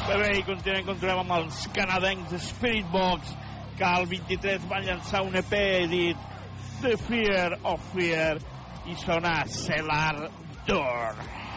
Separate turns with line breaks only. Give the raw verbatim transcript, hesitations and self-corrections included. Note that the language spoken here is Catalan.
Bé, i continuem, continuem amb els canadencs Spirit Box, que el vint-i-tres van llançar un E P dit The Fear of Fear, i sona Cellar Door.